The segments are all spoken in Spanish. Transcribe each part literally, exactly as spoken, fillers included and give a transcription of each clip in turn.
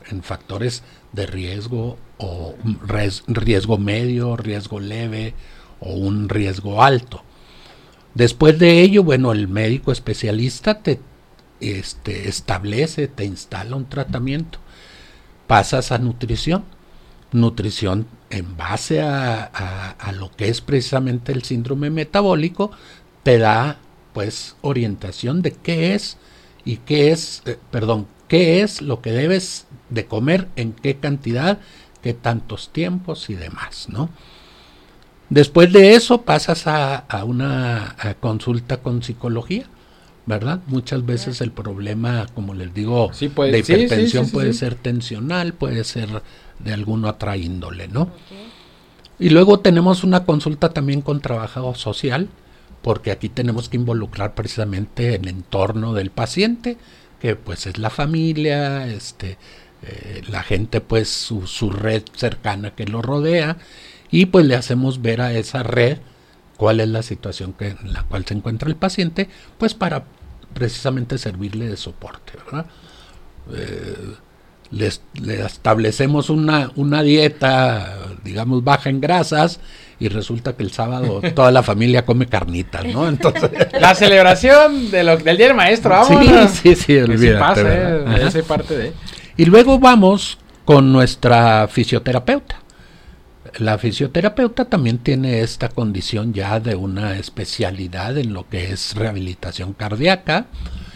en factores de riesgo o res, riesgo medio, riesgo leve o un riesgo alto. Después de ello, bueno, el médico especialista te este, establece, te instala un tratamiento. Pasas a nutrición. Nutrición en base a, a, a lo que es precisamente el síndrome metabólico, te da pues orientación de qué es y qué es, eh, perdón, qué es lo que debes de comer, en qué cantidad, qué tantos tiempos y demás, ¿no? Después de eso pasas a, a una a consulta con psicología, ¿verdad? Muchas veces el problema, como les digo, sí puede, de hipertensión sí, sí, sí, puede sí. ser tensional, puede ser de alguna otra índole, ¿no? Okay. Y luego tenemos una consulta también con trabajo social, porque aquí tenemos que involucrar precisamente el entorno del paciente, que pues es la familia, este, eh, la gente pues su, su red cercana que lo rodea, y pues le hacemos ver a esa red cuál es la situación que, en la cual se encuentra el paciente, pues para precisamente servirle de soporte, ¿verdad? Eh, les, le establecemos una, una dieta, digamos, baja en grasas, y resulta que el sábado toda la familia come carnitas, ¿no? Entonces la celebración de lo, del Día del Maestro, vamos. Sí, sí, sí, olvídate. Pasa, eh, esa parte de. Y luego vamos con nuestra fisioterapeuta. La fisioterapeuta también tiene esta condición ya de una especialidad en lo que es rehabilitación cardíaca,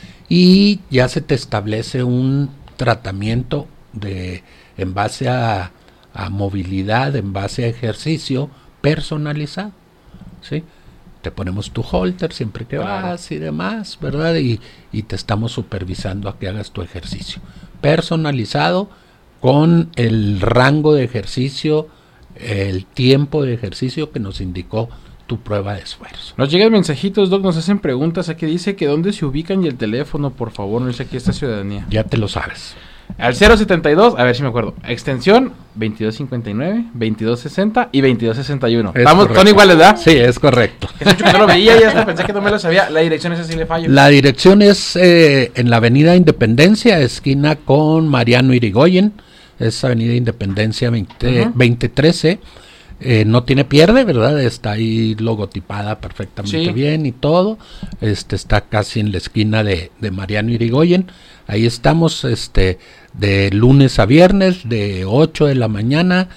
y ya se te establece un tratamiento de en base a, a movilidad, en base a ejercicio personalizado, ¿sí? Te ponemos tu holter siempre que vas y demás, ¿verdad? Y, y te estamos supervisando a que hagas tu ejercicio personalizado con el rango de ejercicio, el tiempo de ejercicio que nos indicó tu prueba de esfuerzo. Nos llegan mensajitos, Doc, nos hacen preguntas. Aquí dice que dónde se ubican y el teléfono, por favor, no dice aquí esta ciudadanía. Ya te lo sabes. Al cero setenta y dos, a ver si me acuerdo, extensión veintidós cincuenta y nueve, veintidós sesenta y veintidós sesenta y uno. Estamos con iguales, ¿verdad? Sí, es correcto. Es mucho que no lo veía y hasta pensé que no me lo sabía. La dirección es así, le fallo. La dirección es eh, en la avenida Independencia, esquina con Mariano Irigoyen. Es avenida Independencia veinte, uh-huh. veinte trece. Eh, no tiene pierde, ¿verdad? Está ahí logotipada perfectamente sí. bien y todo. Este está casi en la esquina de, de Mariano Irigoyen. Ahí estamos este de lunes a viernes de ocho de la mañana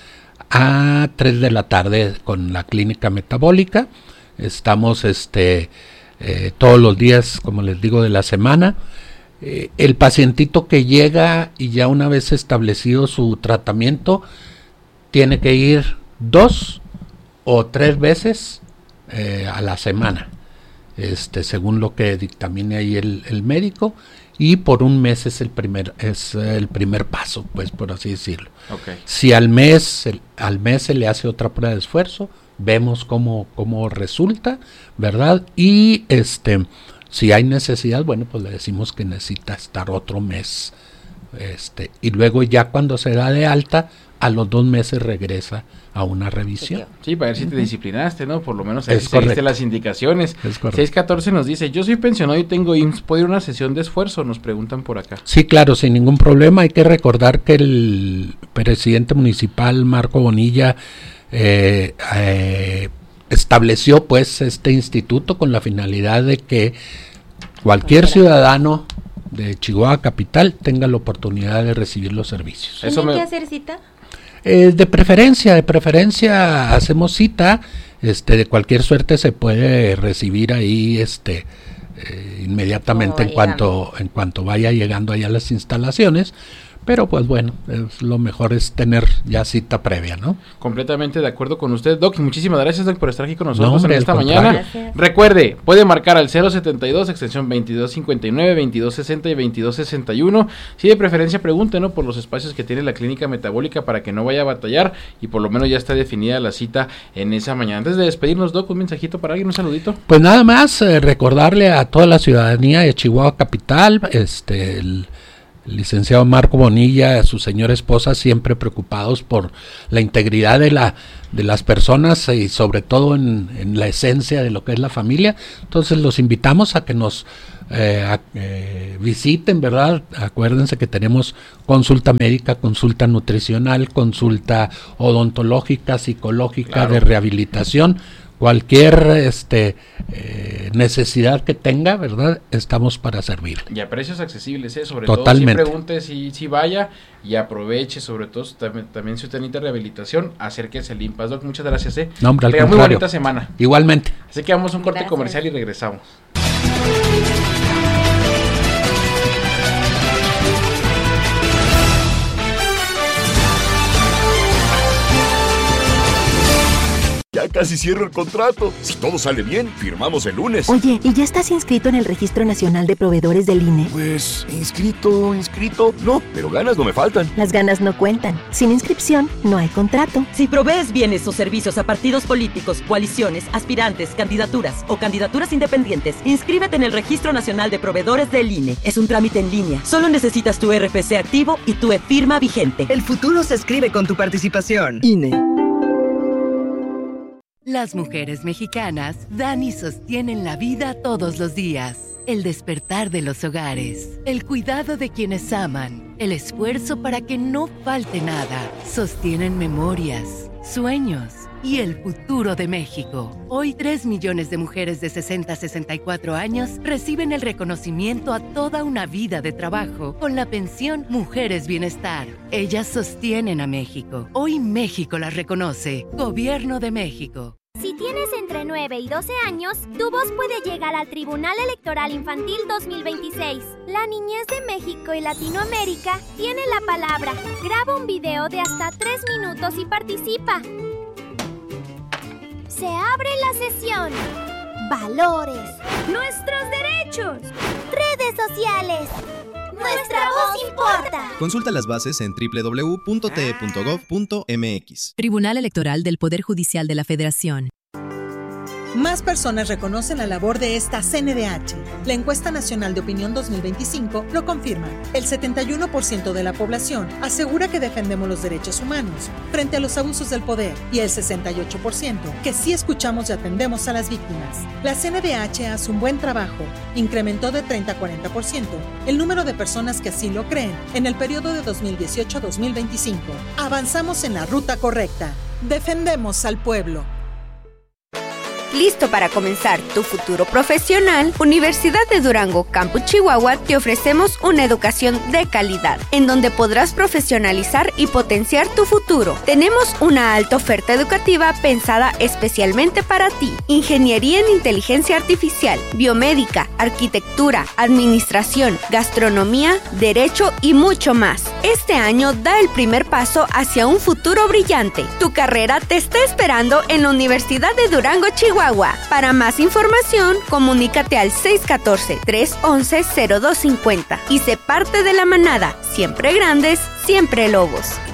a tres de la tarde con la clínica metabólica. Estamos este eh, todos los días, como les digo, de la semana. Eh, el pacientito que llega y ya una vez establecido su tratamiento tiene que ir dos o tres veces eh, a la semana, este, según lo que dictamine ahí el, el médico, y por un mes es el primer es el primer paso, pues por así decirlo. Okay. Si al mes el, al mes se le hace otra prueba de esfuerzo, vemos cómo cómo resulta, ¿verdad? Y este si hay necesidad, bueno, pues le decimos que necesita estar otro mes, este, y luego ya cuando se da de alta, a los dos meses regresa a una revisión. Sí, para ver si te disciplinaste, ¿no? Por lo menos ahí seguiste las indicaciones. seis catorce nos dice, yo soy pensionado y tengo I M S S, ¿puedo ir a una sesión de esfuerzo? Nos preguntan por acá. Sí, claro, sin ningún problema. Hay que recordar que el presidente municipal, Marco Bonilla, eh, eh, estableció pues este instituto con la finalidad de que cualquier ciudadano de Chihuahua Capital tenga la oportunidad de recibir los servicios. ¿Tiene me... que hacer cita? Eh, de preferencia, de preferencia hacemos cita, este, de cualquier suerte se puede recibir ahí, este, eh, inmediatamente oh, en cuanto, en cuanto vaya llegando allá a las instalaciones. Pero pues bueno, es, lo mejor es tener ya cita previa, ¿no? Completamente de acuerdo con usted, Doc, y muchísimas gracias, Doc, por estar aquí con nosotros no, hombre, en esta mañana. Gracias. Recuerde, puede marcar al cero setenta y dos, extensión veintidós cincuenta y nueve, veintidós sesenta y veintidós sesenta y uno. Si de preferencia pregunte, ¿no?, por los espacios que tiene la clínica metabólica para que no vaya a batallar y por lo menos ya está definida la cita en esa mañana. Antes de despedirnos, Doc, un mensajito para alguien, un saludito. Pues nada más, eh, recordarle a toda la ciudadanía de Chihuahua Capital, este, el el licenciado Marco Bonilla, su señora esposa, siempre preocupados por la integridad de la de las personas y sobre todo en, en la esencia de lo que es la familia. Entonces los invitamos a que nos eh, a, eh, visiten, ¿verdad? Acuérdense que tenemos consulta médica, consulta nutricional, consulta odontológica, psicológica, claro, de rehabilitación. Cualquier este eh, necesidad que tenga, ¿verdad? Estamos para servir. Y a precios accesibles, ¿eh? Sobre Totalmente. todo, si pregunte, si, si vaya y aproveche, sobre todo, también, también si usted necesita rehabilitación, acérquese al IMPAS. Doc, muchas gracias, ¿eh? No, hombre, al Tenga contrario. muy bonita semana. Igualmente. Así que vamos a un corte Gracias. comercial y regresamos. Ya casi cierro el contrato. Si todo sale bien, firmamos el lunes. Oye, ¿y ya estás inscrito en el Registro Nacional de Proveedores del I N E? Pues, inscrito, inscrito. No, pero ganas no me faltan. Las ganas no cuentan. Sin inscripción, no hay contrato. Si provees bienes o servicios a partidos políticos, coaliciones, aspirantes, candidaturas o candidaturas independientes, inscríbete en el Registro Nacional de Proveedores del I N E. Es un trámite en línea. Solo necesitas tu R F C activo y tu e-firma vigente. El futuro se escribe con tu participación. I N E. Las mujeres mexicanas dan y sostienen la vida todos los días. El despertar de los hogares, el cuidado de quienes aman, el esfuerzo para que no falte nada. Sostienen memorias, sueños y el futuro de México. Hoy tres millones de mujeres de sesenta a sesenta y cuatro años reciben el reconocimiento a toda una vida de trabajo con la pensión Mujeres Bienestar. Ellas sostienen a México. Hoy México las reconoce. Gobierno de México. Si tienes entre nueve y doce años, tu voz puede llegar al Tribunal Electoral Infantil dos mil veintiséis. La niñez de México y Latinoamérica tiene la palabra. Graba un video de hasta tres minutos y participa. Se abre la sesión. Valores. Nuestros derechos. Redes sociales. Nuestra voz importa. Consulta las bases en doble u doble u doble u punto t e punto gov punto m x. Tribunal Electoral del Poder Judicial de la Federación. Más personas reconocen la labor de esta C N D H. La Encuesta Nacional de Opinión dos mil veinticinco lo confirma. El setenta y uno por ciento de la población asegura que defendemos los derechos humanos frente a los abusos del poder y el sesenta y ocho por ciento que sí escuchamos y atendemos a las víctimas. La C N D H hace un buen trabajo. Incrementó de treinta a cuarenta por ciento el número de personas que así lo creen en el periodo de dos mil dieciocho a dos mil veinticinco. Avanzamos en la ruta correcta. Defendemos al pueblo. ¿Listo para comenzar tu futuro profesional? Universidad de Durango, Campus Chihuahua, te ofrecemos una educación de calidad, en donde podrás profesionalizar y potenciar tu futuro. Tenemos una alta oferta educativa pensada especialmente para ti. Ingeniería en Inteligencia Artificial, Biomédica, Arquitectura, Administración, Gastronomía, Derecho y mucho más. Este año da el primer paso hacia un futuro brillante. Tu carrera te está esperando en la Universidad de Durango, Chihuahua. Para más información, comunícate al seis uno cuatro, tres uno uno, cero dos cinco cero y sé parte de la manada. Siempre grandes, siempre lobos.